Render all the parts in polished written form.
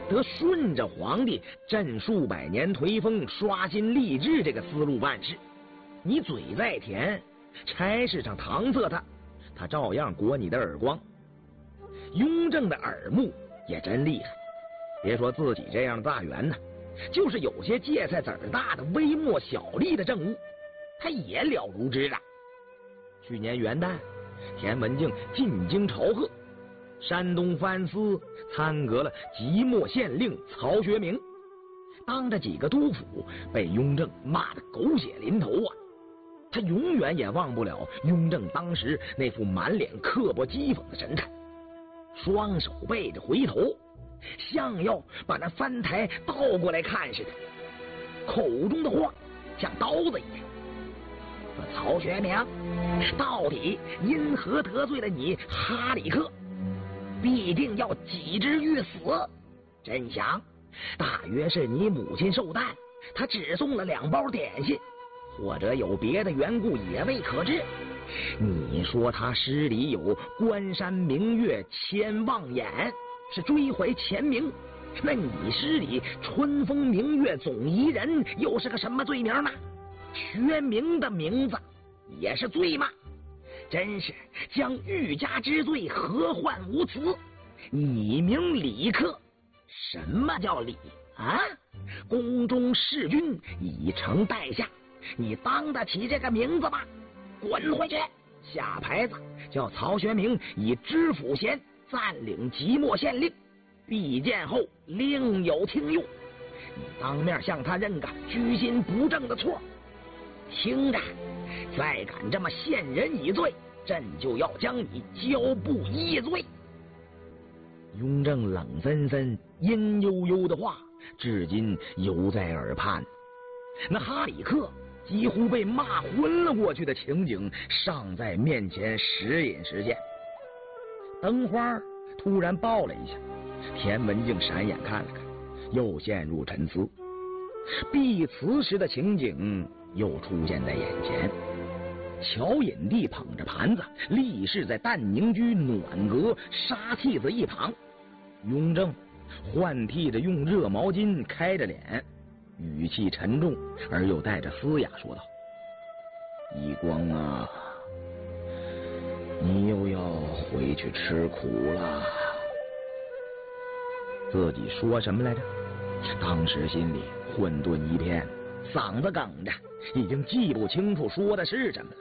得顺着皇帝朕数百年颓风刷新吏治这个思路办事。你嘴再甜，差事上搪塞他照样裹你的耳光。雍正的耳目也真厉害，别说自己这样的大员呢，就是有些芥菜籽大的微末小利的政务，他也了如指掌。去年元旦，田文镜进京朝贺，山东藩司参革了即墨县令曹学明，当着几个督府被雍正骂得狗血淋头啊！他永远也忘不了雍正当时那副满脸刻薄讥讽的神态，双手背着回头，像要把那翻台倒过来看似的，口中的话像刀子一样。说曹学明到底因何得罪了你哈里克，必定要己之欲死。真想大约是你母亲寿诞，他只送了2包点心，或者有别的缘故也未可知。你说他诗里有关山明月千望眼，是追怀前名，那你诗里春风明月总宜人又是个什么罪名呢？学名的名字也是罪吗？真是将欲加之罪，何患无辞？你名李克，什么叫李啊？宫中侍君已成代下，你当得起这个名字吗？滚回去！下牌子叫曹学明以知府衔暂领即墨县令，毕见后另有听用。你当面向他认个居心不正的错，听着，再敢这么陷人以罪，朕就要将你交部议罪。雍正冷森森阴悠悠的话至今犹在耳畔，那哈里克几乎被骂昏了过去的情景尚在面前时隐时现。灯花突然爆了一下，田文镜闪眼看了看，又陷入沉思。碧祠时的情景又出现在眼前，乔引娣捧着盘子立侍在淡宁居暖阁沙屉子一旁，雍正换替着用热毛巾开着脸，语气沉重而又带着嘶哑说道：义光啊，你又要回去吃苦了。自己说什么来着？当时心里混沌一片，嗓子哽着，已经记不清楚说的是什么了。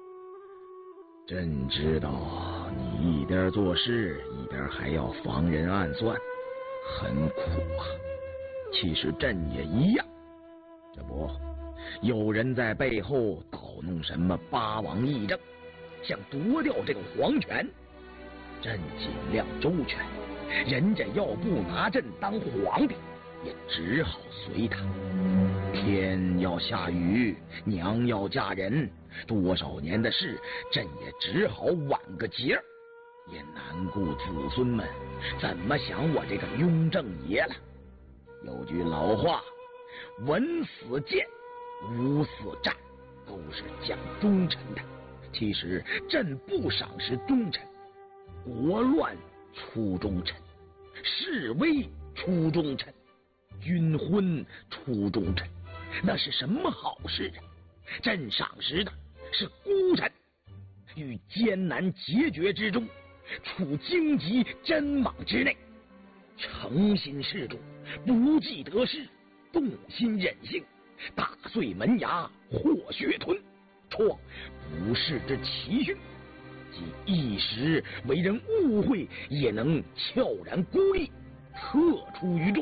朕知道你一边做事一边还要防人暗算，很苦啊。其实朕也一样，这不，有人在背后捣弄什么八王议政，想夺掉这个皇权。朕尽量周全，人家要不拿朕当皇帝，也只好随他。天要下雨，娘要嫁人，多少年的事，朕也只好挽个节，也难顾子孙们怎么想我这个雍正爷了。有句老话，文死谏，武死战，都是讲忠臣的。其实朕不赏识忠臣，国乱出忠臣，示威出忠臣，军婚出忠臣，那是什么好事啊？朕赏识的是孤臣，于艰难拮决之中，处荆棘针网之内，诚心示众，不计得失，动心忍性，打碎门牙，获血吞，创不世之奇勋，即一时为人误会，也能悄然孤立，特出于众。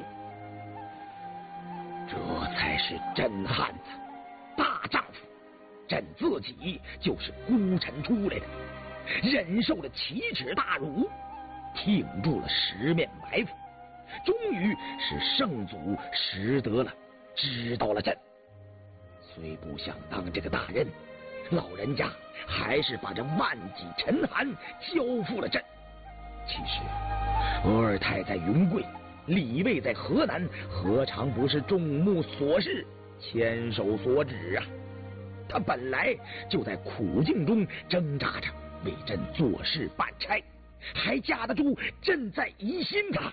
这才是真汉子，大丈夫。朕自己就是孤臣出来的，忍受了奇耻大辱，挺住了十面埋伏，终于使圣祖识得了，知道了朕。虽不想当这个大任，老人家还是把这万几陈函交付了朕。其实额尔泰在云贵，李卫在河南，何尝不是众目所视，千手所指啊？他本来就在苦境中挣扎着为朕做事办差，还架得住朕在疑心他？